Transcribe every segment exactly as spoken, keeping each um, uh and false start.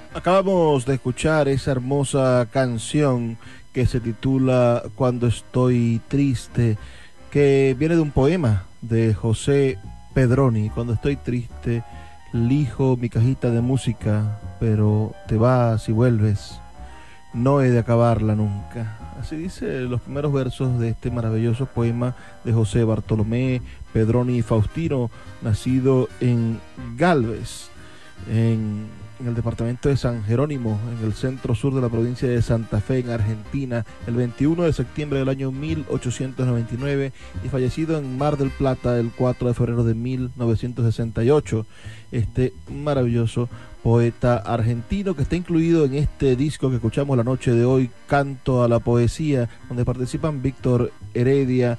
Acabamos de escuchar esa hermosa canción que se titula Cuando estoy triste, que viene de un poema de José Pedroni. Cuando estoy triste, lijo mi cajita de música, pero te vas y vuelves, no he de acabarla nunca. Así dice los primeros versos de este maravilloso poema de José Bartolomé Pedroni Faustino, nacido en Galvez, en, en el departamento de San Jerónimo, en el centro sur de la provincia de Santa Fe, en Argentina, el veintiuno de septiembre del año mil ochocientos noventa y nueve, y fallecido en Mar del Plata el cuatro de febrero de mil novecientos sesenta y ocho. Este maravilloso poeta argentino que está incluido en este disco que escuchamos la noche de hoy, Canto a la Poesía, donde participan Víctor Heredia,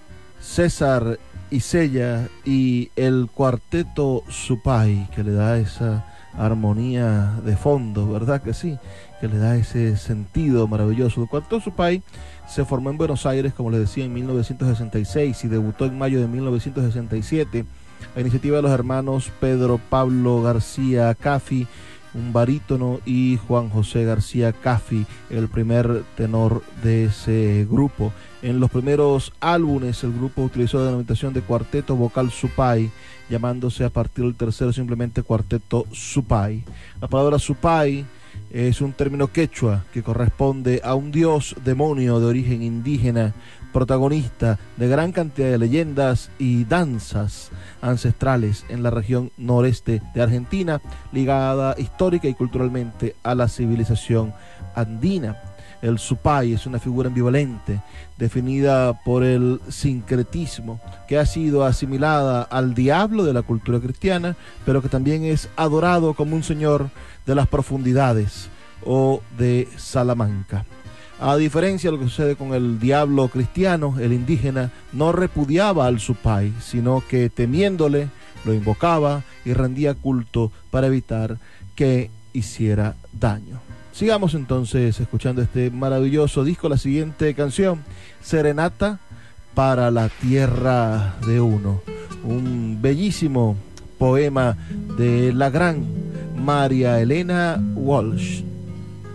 César Isella y el cuarteto Supay, que le da esa armonía de fondo, ¿verdad que sí? Que le da ese sentido maravilloso. El cuarteto Supay se formó en Buenos Aires, como les decía, en mil novecientos sesenta y seis y debutó en mayo de mil novecientos sesenta y siete a iniciativa de los hermanos Pedro Pablo García Caffi, un barítono, y Juan José García Caffi, el primer tenor de ese grupo. En los primeros álbumes el grupo utilizó la denominación de Cuarteto Vocal Supay, llamándose a partir del tercero simplemente Cuarteto Supay. La palabra Supay es un término quechua que corresponde a un dios demonio de origen indígena, protagonista de gran cantidad de leyendas y danzas ancestrales en la región noreste de Argentina, ligada histórica y culturalmente a la civilización andina. El Supay es una figura ambivalente, definida por el sincretismo, que ha sido asimilada al diablo de la cultura cristiana, pero que también es adorado como un señor de las profundidades o de Salamanca. A diferencia de lo que sucede con el diablo cristiano, el indígena no repudiaba al Supay, sino que temiéndole lo invocaba y rendía culto para evitar que hiciera daño. Sigamos entonces escuchando este maravilloso disco. La siguiente canción, Serenata para la Tierra de Uno, un bellísimo poema de la gran María Elena Walsh.